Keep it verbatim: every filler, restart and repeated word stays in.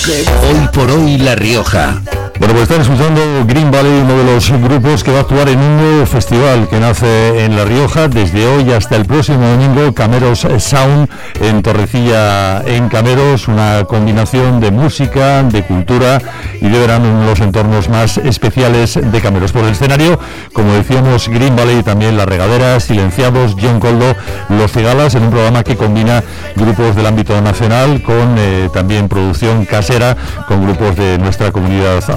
Hoy por hoy La Rioja. Bueno, pues están escuchando Green Valley, uno de los grupos que va a actuar en un nuevo festival que nace en La Rioja desde hoy hasta el próximo domingo, Cameros Sound en Torrecilla en Cameros, una combinación de música, de cultura y de verano en los entornos más especiales de Cameros. Por el escenario, como decíamos, Green Valley, también La Regadera, Silenciados, John Coldo, Los Cigalas, en un programa que combina grupos del ámbito nacional con eh, también producción casera con grupos de nuestra comunidad